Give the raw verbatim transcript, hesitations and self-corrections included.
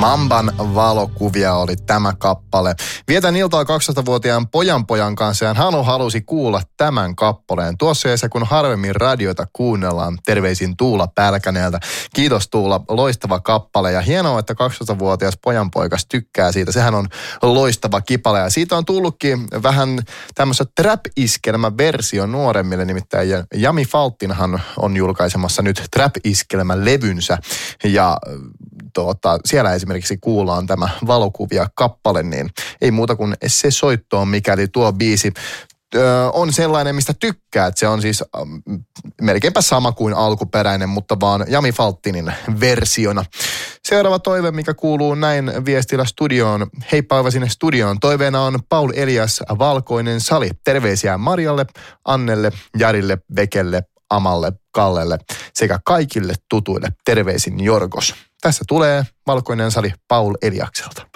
Mamban valokuvia oli tämä kappale. Vietän iltaa kaksitoistavuotiaan pojan pojan kanssa ja hän halusi kuulla tämän kappaleen. Tuossa ja se, kun harvemmin radiota kuunnellaan. Terveisin Tuula Pälkäneeltä. Kiitos Tuula, loistava kappale ja hienoa, että kaksitoistavuotias pojanpoikas tykkää siitä. Sehän on loistava kipale ja siitä on tullutkin vähän tämmöistä trap-iskelmä versio nuoremmille. Nimittäin Jami Faltinhan on julkaisemassa nyt trap-iskelmä levynsä ja Tuota, siellä esimerkiksi kuullaan tämä valokuvia kappale, niin ei muuta kuin se soittoon, mikäli tuo biisi ö, on sellainen, mistä tykkää. Se on siis ö, melkeinpä sama kuin alkuperäinen, mutta vaan Jami Faltinin versiona. Seuraava toive, mikä kuuluu näin viestillä studioon. Heippa aivan sinne studioon. Toiveena on Paul Elias Valkoinen sali. Terveisiä Marjalle, Annelle, Jarille, Vekelle, Amalle, Kallelle sekä kaikille tutuille. Terveisin Jorgos. Tässä tulee Valkoinen sali Paul Eliakselta.